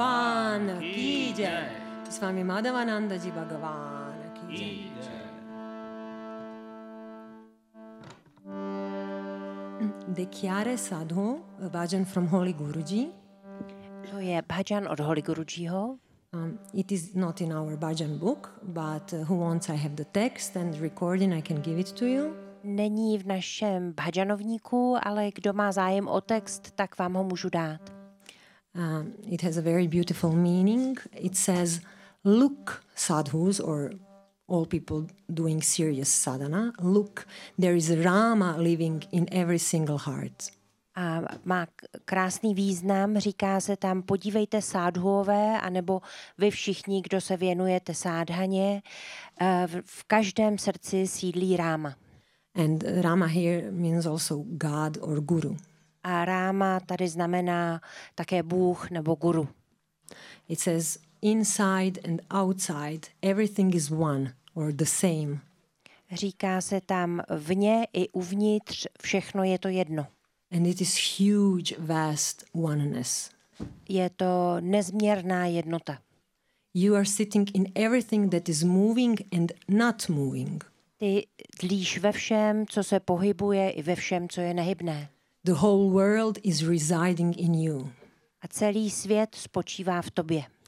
Bhagavan ki jai. Swami Madhavananda Ji Bhagavan ki jai. Dekyare Sadhu, a bhajan from Holy Guruji. To je bhajan od Holy Gurujiho. It is not in our bhajan book, but who wants, I have the text and recording, I can give it to you. Není v našem bhajanovníku, ale kdo má zájem o text, tak vám ho můžu dát. It has a very beautiful meaning. It says, look, sadhus, or all people doing serious sadhana, look, there is Rama living in every single heart. A má krásný význam, říká se tam, podívejte sádhuové, anebo vy všichni, kdo se věnujete sádhaně, v každém srdci sídlí Ráma. And Rama here means also God or Guru. A Ráma tady znamená také Bůh nebo Guru. It says, inside and outside, everything is one or the same. Říká se tam vně i uvnitř, všechno je to jedno. And it is huge, vast oneness. Je to nezměrná jednota. You are sitting in everything that is moving and not moving. Ty tlíš ve všem, co se pohybuje, i ve všem, co je nehybné. The whole world is residing in you. A celý svět spočívá v tobě.